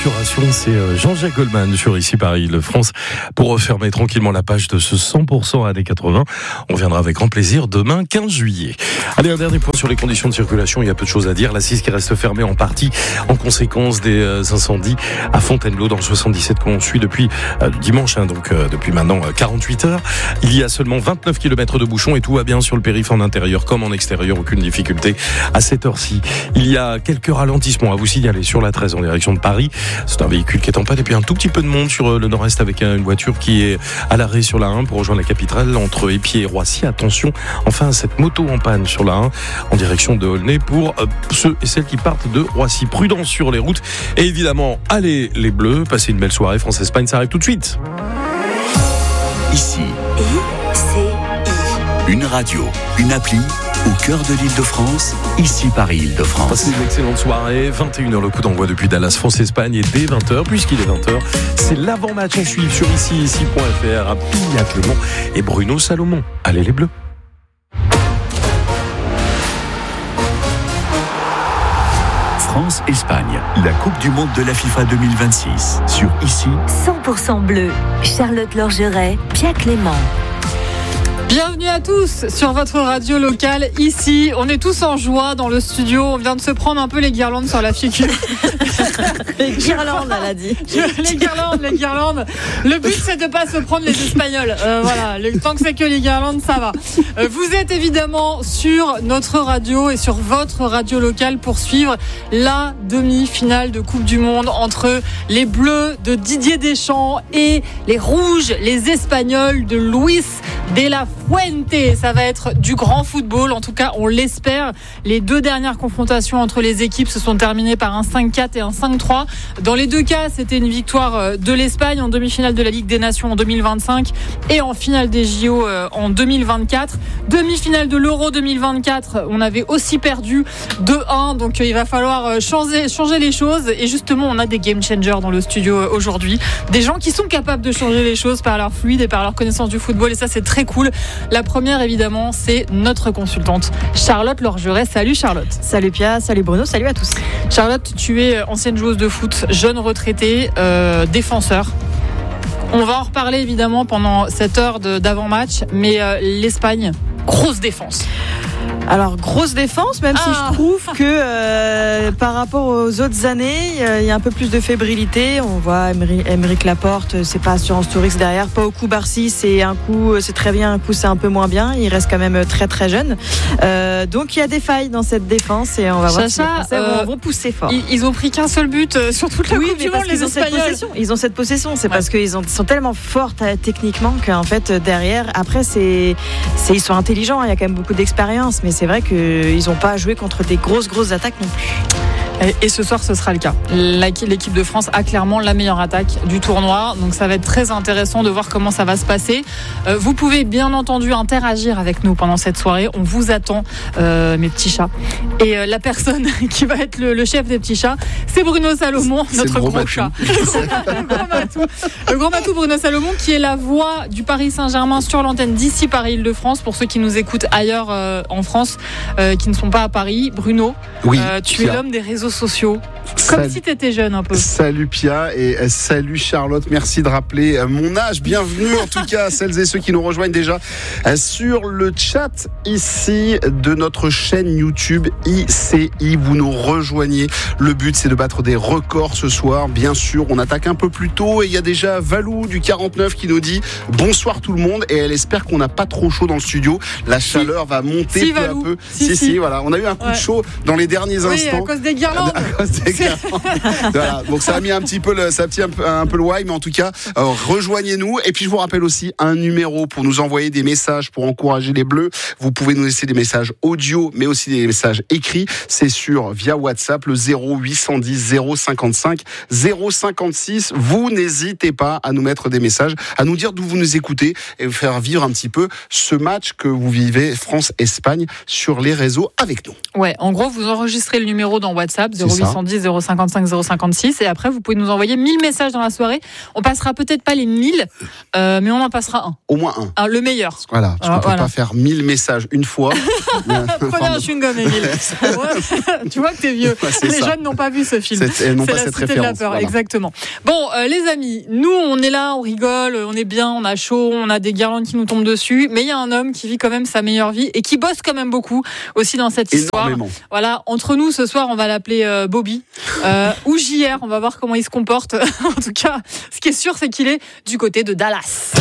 procuration, c'est Jean-Jacques Goldman sur Ici Paris Île-de-France pour refermer tranquillement la page de ce 100% années 80. On viendra avec grand plaisir demain 15 juillet. Allez, un dernier point sur les conditions de circulation. Il y a peu de choses à dire. La 6 qui reste fermée en partie en conséquence des incendies à Fontainebleau dans le 77 qu'on suit depuis dimanche, depuis maintenant 48 heures. Il y a seulement 29 km de bouchons et tout va bien sur le périph' en intérieur comme en extérieur. Aucune difficulté à cette heure-ci. Il y a quelques ralentissements à vous signaler sur la 13 en direction de Paris. C'est un véhicule qui est en panne et puis un tout petit peu de monde sur le nord-est avec une voiture qui est à l'arrêt sur la 1 pour rejoindre la capitale entre Épied et Roissy. Attention, enfin cette moto en panne sur la 1 en direction de Aulnay pour ceux et celles qui partent de Roissy. Prudence sur les routes et évidemment, allez les Bleus, passez une belle soirée. France-Espagne, ça arrive tout de suite. Ici, une radio, une appli au cœur de l'Île-de-France, Ici Paris Île-de-France. Passez une excellente soirée, 21h le coup d'envoi depuis Dallas, France-Espagne et dès 20h, puisqu'il est 20h, c'est l'avant-match à suivre sur ici.fr à Pillat-le-Mont et Bruno Salomon. Allez les Bleus. France-Espagne, la Coupe du Monde de la FIFA 2026. Sur Ici, 100% bleu. Charlotte Lorgeret, Pia Clément. Bienvenue à tous sur votre radio locale. Ici, on est tous en joie dans le studio. On vient de se prendre un peu les guirlandes sur la figure. Les guirlandes, elle a dit. Les guirlandes. Le but, c'est de ne pas se prendre les Espagnols. Voilà, tant que c'est que les guirlandes, ça va. Vous êtes évidemment sur notre radio et sur votre radio locale pour suivre la demi-finale de Coupe du Monde entre les Bleus de Didier Deschamps et les Rouges, les Espagnols de Luis de la Fuente. Ça va être du grand football, en tout cas on l'espère. Les deux dernières confrontations entre les équipes se sont terminées par un 5-4 et un 5-3. Dans les deux cas, c'était une victoire de l'Espagne en demi-finale de la Ligue des Nations en 2025 et en finale des JO en 2024. Demi-finale de l'Euro 2024, on avait aussi perdu 2-1, donc il va falloir changer les choses. Et justement, on a des game changers dans le studio aujourd'hui, des gens qui sont capables de changer les choses par leur fluide et par leur connaissance du football, et ça c'est très cool. La première, évidemment, c'est notre consultante Charlotte Lorgeret. Salut Charlotte. Salut Pia, salut Bruno, salut à tous. Charlotte, tu es ancienne joueuse de foot, jeune retraitée, défenseur. On va en reparler évidemment pendant cette heure d'avant-match, mais l'Espagne, grosse défense. Alors, grosse défense, même si je trouve que par rapport aux autres années, il y a un peu plus de fébrilité. On voit Aymeric Laporte, c'est pas assurance touriste derrière. Pas au coup Barcy, c'est un coup c'est très bien, un coup c'est un peu moins bien. Il reste quand même très très jeune. Donc il y a des failles dans cette défense et on va voir si les Français vont pousser fort. Ils ont pris qu'un seul but sur toute la Coupe du Monde, les Espagnols. Ils ont cette possession, c'est parce qu'ils sont tellement forts techniquement qu'en fait derrière, après ils sont intelligents, il y a quand même beaucoup d'expérience, mais c'est vrai qu'ils n'ont pas joué contre des grosses attaques non plus. Et ce soir, ce sera le cas. L'équipe de France a clairement la meilleure attaque du tournoi. Donc ça va être très intéressant de voir comment ça va se passer. Vous pouvez bien entendu interagir avec nous pendant cette soirée. On vous attend, mes petits chats. Et la personne qui va être le chef des petits chats, c'est Bruno Salomon, notre gros chat. Le grand Matou Bruno Salomon, qui est la voix du Paris Saint-Germain sur l'antenne d'Ici Paris Île-de-France. Pour ceux qui nous écoutent ailleurs en France, qui ne sont pas à Paris. Bruno, oui, tu es l'homme des réseaux sociaux, comme si tu étais jeune un peu. Salut Pia et salut Charlotte, merci de rappeler mon âge. Bienvenue en tout cas à celles et ceux qui nous rejoignent déjà sur le chat ici de notre chaîne YouTube ICI. Vous nous rejoignez, le but c'est de battre des records ce soir. Bien sûr, on attaque un peu plus tôt et il y a déjà Valou du 49 qui nous dit bonsoir tout le monde, et elle espère qu'on n'a pas trop chaud dans le studio. La chaleur va monter peu à peu. Si, voilà, on a eu un coup de chaud dans les derniers instants. À cause des guirlandes. Voilà, donc ça a mis un petit peu un peu le why, mais en tout cas rejoignez-nous. Et puis je vous rappelle aussi un numéro pour nous envoyer des messages pour encourager les Bleus. Vous pouvez nous laisser des messages audio mais aussi des messages écrits. C'est via WhatsApp, le 0810 055 056. Vous n'hésitez pas à nous mettre des messages, à nous dire d'où vous nous écoutez et vous faire vivre un petit peu ce match que vous vivez France-Espagne sur les réseaux avec nous. Ouais, en gros vous enregistrez le numéro dans WhatsApp WhatsApp 0810 055 056 et après vous pouvez nous envoyer 1000 messages dans la soirée. On passera peut-être pas les 1000 mais on en passera un. Au moins un. Le meilleur. Voilà, parce qu'on ne peut pas faire 1000 messages une fois. Prenez un chewing-gum, Émile. Tu vois que t'es vieux. Les jeunes n'ont pas vu ce film. C'est pas la cette Cité de la peur, voilà. exactement. Bon, les amis, nous on est là, on rigole, on est bien, on a chaud, on a des guirlandes qui nous tombent dessus, mais il y a un homme qui vit quand même sa meilleure vie et qui bosse quand même beaucoup aussi dans cette histoire. Voilà, entre nous ce soir, on va l'appeler Bobby ou JR, on va voir comment il se comporte. En tout cas, ce qui est sûr, c'est qu'il est du côté de Dallas.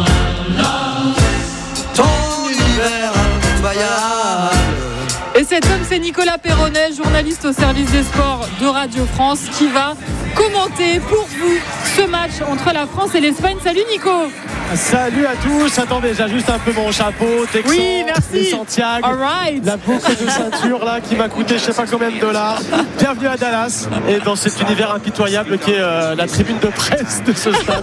Ton univers incroyable. Et cet homme, c'est Nicolas Perronnet, journaliste au service des sports de Radio France, qui va commenter pour vous ce match entre la France et l'Espagne. Salut Nico. Salut à tous. Attends déjà juste un peu mon chapeau, Texan, oui, merci. Santiago, right. La boucle de ceinture là qui m'a coûté je sais pas combien de dollars. Bienvenue à Dallas et dans cet univers impitoyable qui est la tribune de presse de ce stade.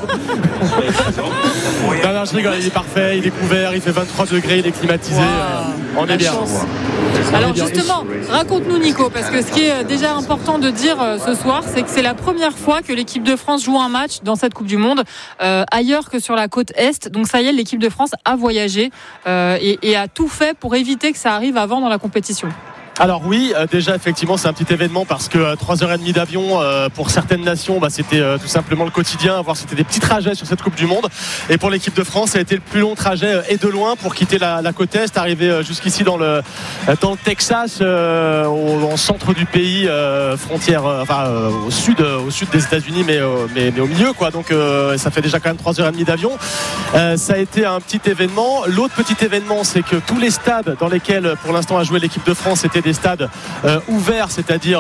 Non, je rigole, il est parfait, il est couvert, il fait 23 degrés, il est climatisé. Wow, on est bien. Alors justement, raconte-nous Nico, parce que ce qui est déjà important de dire ce soir, c'est que c'est la première fois que l'équipe de France joue un match dans cette Coupe du Monde ailleurs que sur la côte Est. Donc ça y est, l'équipe de France a voyagé et a tout fait pour éviter que ça arrive avant dans la compétition. Alors oui, déjà effectivement c'est un petit événement parce que 3h30 d'avion pour certaines nations c'était tout simplement le quotidien, voire c'était des petits trajets sur cette Coupe du Monde. Et pour l'équipe de France ça a été le plus long trajet et de loin pour quitter la côte Est, arriver jusqu'ici dans le Texas, au centre du pays, frontière, au sud des États-Unis mais au milieu quoi. Donc ça fait déjà quand même 3h30 d'avion. Ça a été un petit événement. L'autre petit événement c'est que tous les stades dans lesquels pour l'instant a joué l'équipe de France étaient des stades ouverts, c'est-à-dire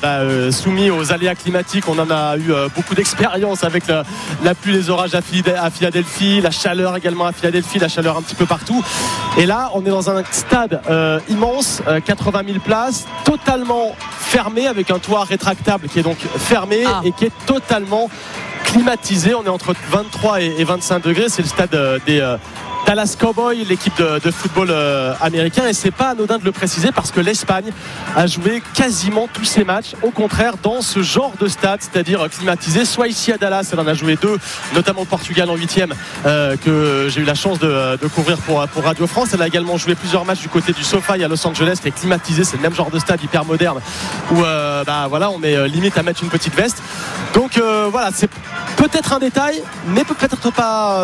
soumis aux aléas climatiques. On en a eu beaucoup d'expérience avec la pluie, les orages à Philadelphie, la chaleur également à Philadelphie, la chaleur un petit peu partout. Et là, on est dans un stade immense, 80 000 places, totalement fermé, avec un toit rétractable qui est donc fermé et qui est totalement climatisé. On est entre 23 et 25 degrés. C'est le stade des Dallas Cowboys, l'équipe de football américain, et c'est pas anodin de le préciser parce que l'Espagne a joué quasiment tous ses matchs au contraire dans ce genre de stade, c'est-à-dire climatisé, soit ici à Dallas, elle en a joué 2, notamment le Portugal en 8e que j'ai eu la chance de couvrir pour Radio France. Elle a également joué plusieurs matchs du côté du SoFi à Los Angeles qui est climatisé, c'est le même genre de stade hyper moderne où on est limite à mettre une petite veste. Donc voilà, c'est peut-être un détail mais peut-être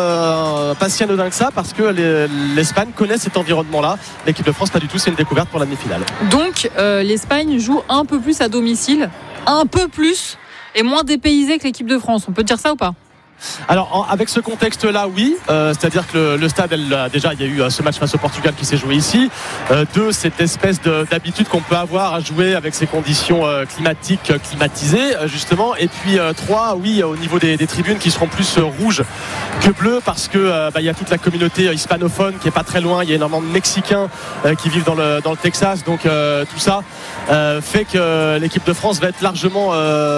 pas si anodin que ça parce que l'Espagne connaît cet environnement-là. L'équipe de France, pas du tout, c'est une découverte pour la demi-finale. Donc l'Espagne joue un peu plus à domicile, un peu plus, et moins dépaysée que l'équipe de France. On peut dire ça ou pas ? Alors avec ce contexte-là, oui, c'est-à-dire que le stade, il y a eu ce match face au Portugal qui s'est joué ici. 2, cette espèce d'habitude qu'on peut avoir à jouer avec ces conditions climatiques climatisées justement. Et puis 3, oui, au niveau des tribunes qui seront plus rouges que bleues parce que il y a toute la communauté hispanophone qui est pas très loin. Il y a énormément de Mexicains qui vivent dans le Texas, donc tout ça fait que l'équipe de France va être largement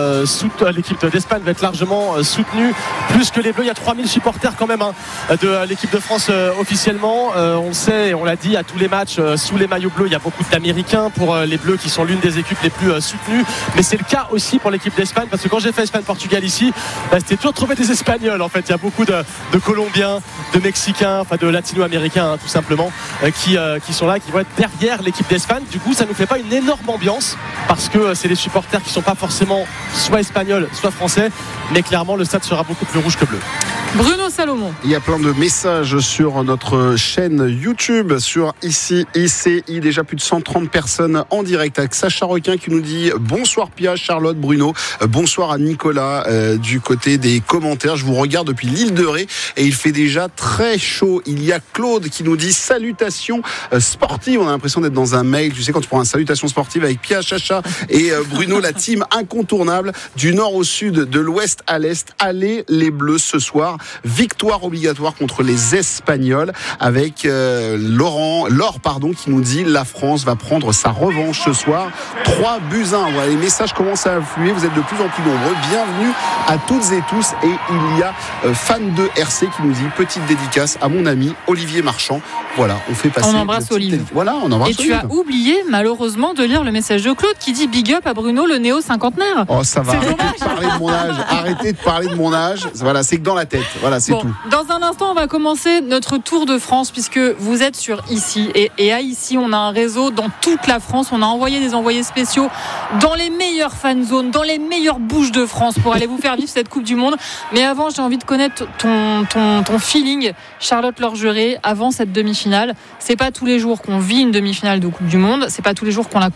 l'équipe d'Espagne va être largement soutenue. Plus que les Bleus, il y a 3000 supporters quand même de l'équipe de France officiellement. On le sait, on l'a dit à tous les matchs sous les maillots bleus, il y a beaucoup d'Américains pour les Bleus qui sont l'une des équipes les plus soutenues. Mais c'est le cas aussi pour l'équipe d'Espagne parce que quand j'ai fait Espagne-Portugal ici, c'était toujours trouver des Espagnols en fait. Il y a beaucoup de Colombiens, de Mexicains, de Latino-Américains tout simplement qui sont là, qui vont être derrière l'équipe d'Espagne. Du coup, ça nous fait pas une énorme ambiance parce que c'est des supporters qui sont pas forcément soit espagnols, soit français, mais clairement le stade sera beaucoup plus rouge que bleu. Bruno Salomon. Il y a plein de messages sur notre chaîne YouTube, sur ici ICI, déjà plus de 130 personnes en direct avec Sacha Requin qui nous dit bonsoir Pia, Charlotte, Bruno, bonsoir à Nicolas du côté des commentaires. Je vous regarde depuis l'île de Ré et il fait déjà très chaud. Il y a Claude qui nous dit salutations sportives. On a l'impression d'être dans un mail, tu sais, quand tu prends une salutation sportive avec Pia, Chacha et Bruno, la team incontournable du nord au sud, de l'ouest à l'est. Allez les Bleus ce soir. Victoire obligatoire contre les Espagnols avec Laure qui nous dit la France va prendre sa revanche ce soir. 3-1. Voilà, les messages commencent à affluer. Vous êtes de plus en plus nombreux. Bienvenue à toutes et tous. Et il y a fan de RC qui nous dit petite dédicace à mon ami Olivier Marchand. Voilà, on fait passer. On embrasse Olivier. Voilà, on embrasse Olivier. Et tu as oublié malheureusement de lire le message de Claude qui dit big up à Bruno le néo-cinquantenaire. Oh, ça va. Arrêtez de parler de mon âge. Voilà, c'est que dans la tête. Voilà, c'est tout. Dans un instant, on va commencer notre tour de France puisque vous êtes sur Ici. Et à Ici, on a un réseau dans toute la France. On a envoyé des envoyés spéciaux dans les meilleures fan zones, dans les meilleures bouches de France pour aller vous faire vivre cette Coupe du Monde. Mais avant, j'ai envie de connaître ton feeling, Charlotte Lorgeret, avant cette demi-finale. C'est pas tous les jours qu'on vit une demi-finale de Coupe du Monde. C'est pas tous les jours qu'on la